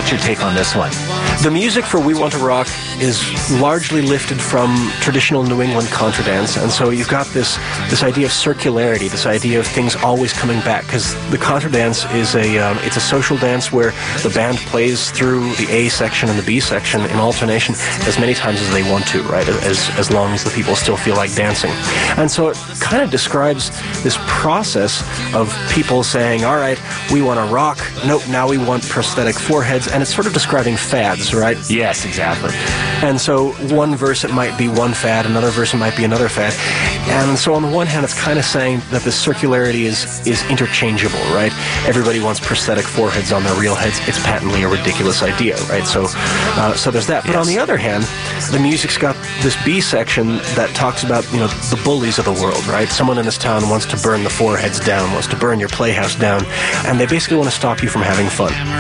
What's your take on this one? The music for We Want to Rock is largely lifted from traditional New England contra dance, and so you've got this idea of circularity, this idea of things always coming back, because the contra dance is it's a social dance where the band plays through the A section and the B section in alternation as many times as they want to, right? As long as the people still feel like dancing. And so it kind of describes this process of people saying, all right, we want to rock, nope, now we want prosthetic foreheads, and it's sort of describing fads, right? Yes, exactly. And so one verse it might be one fad, another verse it might be another fad. And so on the one hand, it's kind of saying that the circularity is interchangeable, right? Everybody wants prosthetic foreheads on their real heads. It's patently a ridiculous idea, right? So there's that. But on the other hand, the music's got this B section that talks about, the bullies of the world, right? Someone in this town wants to burn the foreheads down, wants to burn your playhouse down, and they basically want to stop you from having fun.